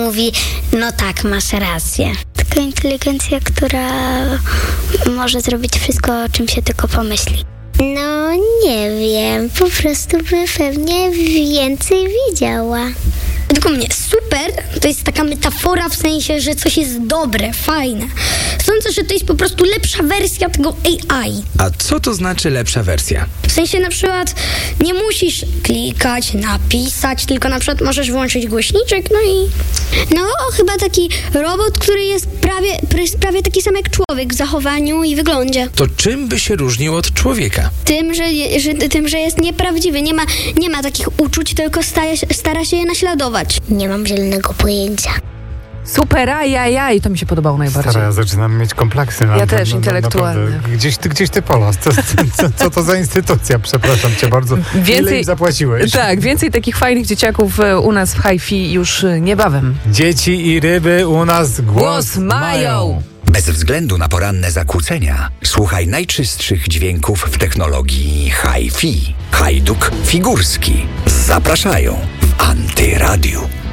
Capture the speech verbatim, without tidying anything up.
mówi, no tak, masz rację. Taka inteligencja, która może zrobić wszystko, o czym się tylko pomyśli. No nie wiem, po prostu by pewnie więcej widziała. Według mnie super to jest taka metafora w sensie, że coś jest dobre, fajne. Sądzę, że to jest po prostu lepsza wersja tego A I. A co to znaczy lepsza wersja? W sensie na przykład nie musisz klikać, napisać, tylko na przykład możesz włączyć głośniczek, no i... No, chyba taki robot, który jest prawie, jest prawie taki sam jak człowiek w zachowaniu i wyglądzie. To czym by się różnił od człowieka? Tym, że, że, tym, że jest nieprawdziwy, nie ma, nie ma takich uczuć, tylko stara, stara się je naśladować. Nie mam zielonego pojęcia. Super, ajajaj, to mi się podobało najbardziej. Stara, ja zaczynam mieć kompleksy. Na, Ja też, na, na, intelektualne. naprawdę. Gdzieś ty, gdzieś ty Pola, co, co, co to za instytucja? Przepraszam cię bardzo. Więcej, Ile im zapłaciłeś? Tak, więcej takich fajnych dzieciaków e, u nas w Hi-Fi już e, niebawem. Dzieci i ryby u nas głos, Głos mają. Bez względu na poranne zakłócenia, słuchaj najczystszych dźwięków w technologii Hi-Fi. Hajduk Figurski. Zapraszają w Antyradiu.